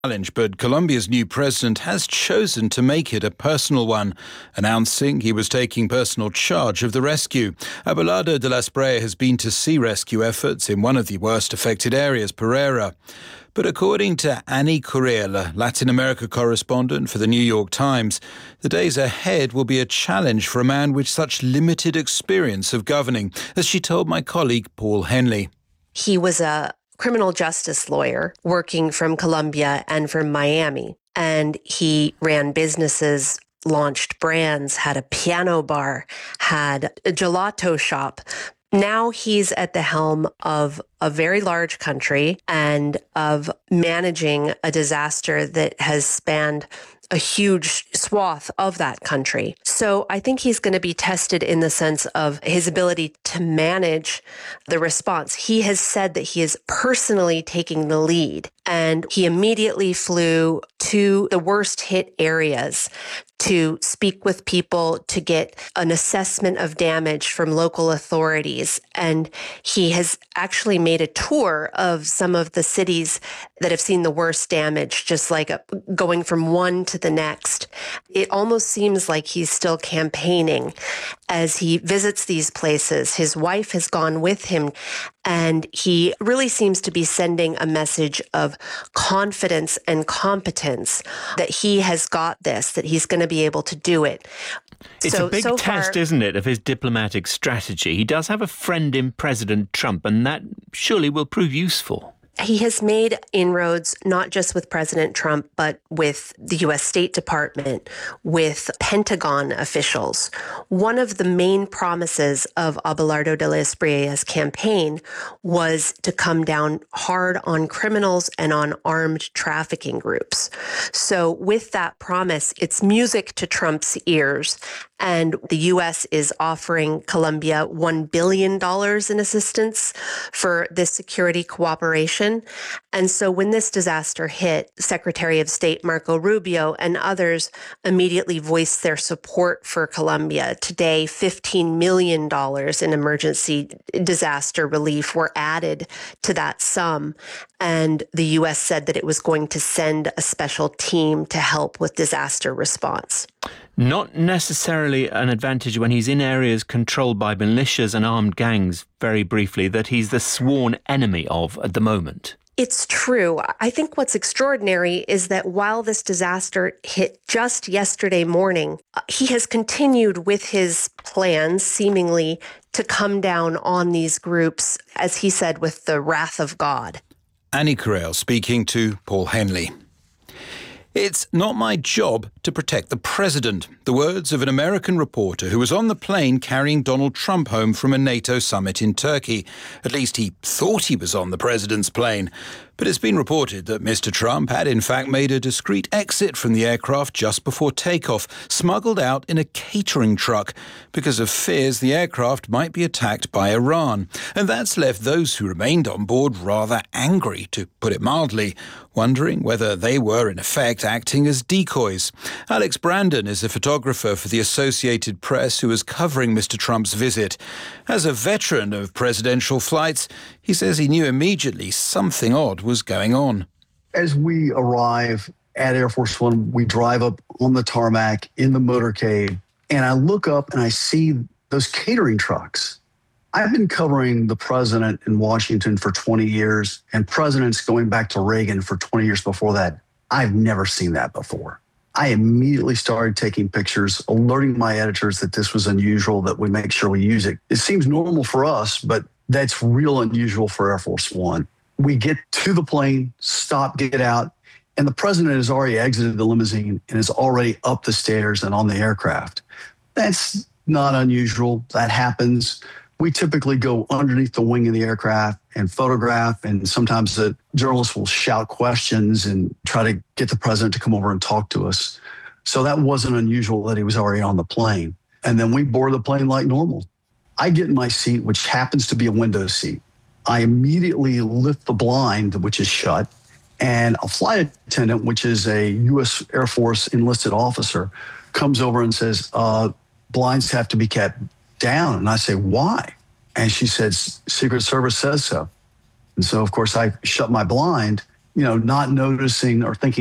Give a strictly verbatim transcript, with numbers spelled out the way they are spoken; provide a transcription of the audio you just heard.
Challenge, but Colombia's new president has chosen to make it a personal one, announcing he was taking personal charge of the rescue. Abelardo de la Espriella has been to see rescue efforts in one of the worst affected areas, Pereira. But according to Annie Correa, Latin America correspondent for the New York Times, the days ahead will be a challenge for a man with such limited experience of governing, as she told my colleague Paul Henley. He was a criminal justice lawyer working from Colombia and from Miami. And he ran businesses, launched brands, had a piano bar, had a gelato shop. Now he's at the helm of a very large country and of managing a disaster that has spanned a huge swath of that country. So I think he's going to be tested in the sense of his ability to manage the response. He has said that he is personally taking the lead, and he immediately flew to the worst hit areas to speak with people, to get an assessment of damage from local authorities. And he has actually made a tour of some of the cities that have seen the worst damage, just like a, going from one to the next. It almost seems like he's still campaigning as he visits these places. His wife has gone with him, and he really seems to be sending a message of confidence and competence that he has got this, that he's going to be able to do it. It's so, a big so test, far, isn't it, of his diplomatic strategy. He does have a friend in President Trump, and that surely will prove useful. He has made inroads not just with President Trump, but with the U S State Department, with Pentagon officials. One of the main promises of Abelardo de la Espriella's campaign was to come down hard on criminals and on armed trafficking groups. So with that promise, it's music to Trump's ears. And the U S is offering Colombia one billion dollars in assistance for this security cooperation. And so when this disaster hit, Secretary of State Marco Rubio and others immediately voiced their support for Colombia. Today, fifteen million dollars in emergency disaster relief were added to that sum. And the U S said that it was going to send a special team to help with disaster response. Not necessarily an advantage when he's in areas controlled by militias and armed gangs, very briefly, that he's the sworn enemy of at the moment. It's true. I think what's extraordinary is that while this disaster hit just yesterday morning, he has continued with his plans, seemingly, to come down on these groups, as he said, with the wrath of God. Annie Correa speaking to Paul Henley. It's not my job to protect the president. The words of an American reporter who was on the plane carrying Donald Trump home from a NATO summit in Turkey. At least he thought he was on the president's plane. But it's been reported that Mister Trump had in fact made a discreet exit from the aircraft just before takeoff, smuggled out in a catering truck because of fears the aircraft might be attacked by Iran. And that's left those who remained on board rather angry, to put it mildly, wondering whether they were in effect acting as decoys. Alex Brandon is a photographer for the Associated Press who was covering Mister Trump's visit. As a veteran of presidential flights, he says he knew immediately something odd was going on. As we arrive at Air Force One, we drive up on the tarmac in the motorcade, and I look up and I see those catering trucks. I've been covering the president in Washington for twenty years, and presidents going back to Reagan for twenty years before that. I've never seen that before. I immediately started taking pictures, alerting my editors that this was unusual, that we make sure we use it. It seems normal for us, but that's real unusual for Air Force One. We get to the plane, stop, get out, and the president has already exited the limousine and is already up the stairs and on the aircraft. That's not unusual. That happens. We typically go underneath the wing of the aircraft and photograph, and sometimes the journalists will shout questions and try to get the president to come over and talk to us. So that wasn't unusual that he was already on the plane. And then we board the plane like normal. I get in my seat, which happens to be a window seat. I immediately lift the blind, which is shut, and a flight attendant, which is a U S Air Force enlisted officer, comes over and says, uh, blinds have to be kept down. And I say, why? And she said, Secret Service says so. And so, of course, I shut my blind, you know, not noticing or thinking